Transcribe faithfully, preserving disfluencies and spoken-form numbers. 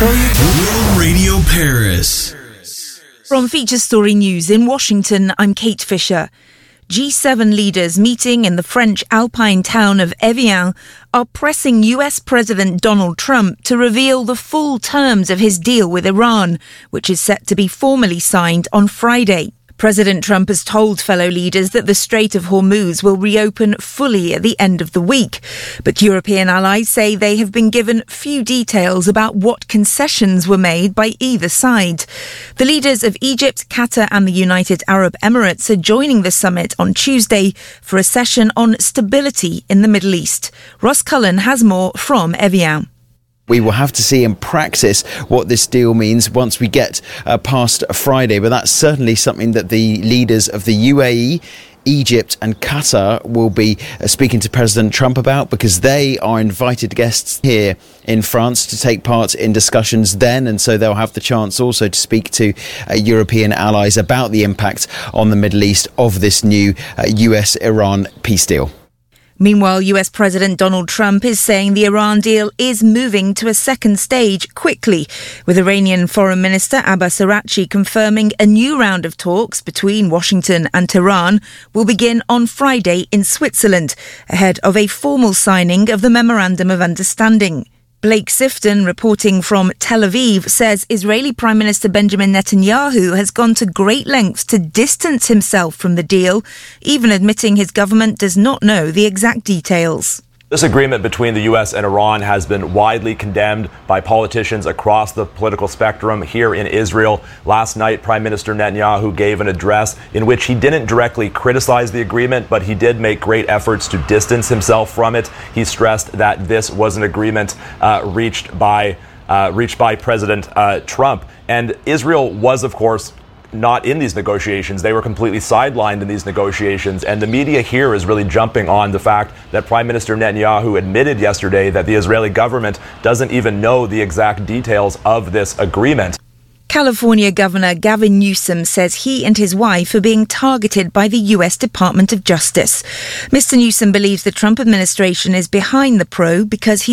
World Radio Paris. From Feature Story News in Washington, I'm Kate Fisher. G seven leaders meeting in the French alpine town of Evian are pressing U S President Donald Trump to reveal the full terms of his deal with Iran, which is set to be formally signed on Friday. President Trump has told fellow leaders that the Strait of Hormuz will reopen fully at the end of the week. But European allies say they have been given few details about what concessions were made by either side. The leaders of Egypt, Qatar and the United Arab Emirates are joining the summit on Tuesday for a session on stability in the Middle East. Ross Cullen has more from Evian. We will have to see in practice what this deal means once we get uh, past Friday, but that's certainly something that the leaders of the U A E, Egypt and Qatar will be uh, speaking to President Trump about, because they are invited guests here in France to take part in discussions then, and so they'll have the chance also to speak to uh, European allies about the impact on the Middle East of this new uh, U S Iran peace deal. Meanwhile, U S President Donald Trump is saying the Iran deal is moving to a second stage quickly, with Iranian Foreign Minister Abbas Araghchi confirming a new round of talks between Washington and Tehran will begin on Friday in Switzerland, ahead of a formal signing of the Memorandum of Understanding. Blake Sifton, reporting from Tel Aviv, says Israeli Prime Minister Benjamin Netanyahu has gone to great lengths to distance himself from the deal, even admitting his government does not know the exact details. This agreement between the U S and Iran has been widely condemned by politicians across the political spectrum here in Israel. Last night, Prime Minister Netanyahu gave an address in which he didn't directly criticize the agreement, but he did make great efforts to distance himself from it. He stressed that this was an agreement uh, reached by uh, reached by President uh, Trump. And Israel was, of course, not in these negotiations. They were completely sidelined in these negotiations. And the media here is really jumping on the fact that Prime Minister Netanyahu admitted yesterday that the Israeli government doesn't even know the exact details of this agreement. California Governor Gavin Newsom says he and his wife are being targeted by the U S Department of Justice. Mister Newsom believes the Trump administration is behind the probe because he's